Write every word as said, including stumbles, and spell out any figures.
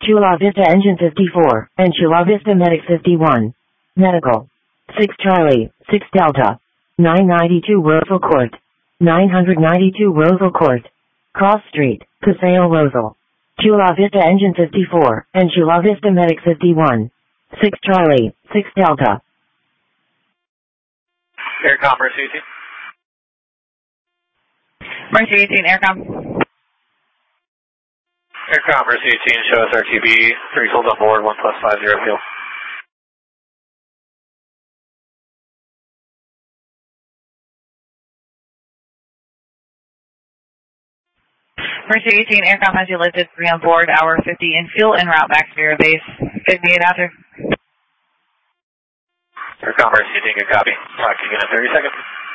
Chula Vista Engine fifty-four, and Chula Vista Medic fifty-one. Medical. six Charlie, six Delta. nine ninety-two Rosal Court. nine ninety-two Rosal Court. Cross Street, Paseo Rosal. Chula Vista Engine fifty-four, and Chula Vista Medic fifty-one. six Charlie, six Delta. Aircom, Mercy eighteen. Mercy eighteen, Aircom. Aircom, Mercy eighteen, show us R T B, three hold on board, one plus five zero fuel. Mercy eighteen, Aircom has you lifted three on board, hour fifty in fuel, en route back to your base. fifty-eight after. Aircom, Mercy eighteen, good copy. Talk to you again in thirty seconds.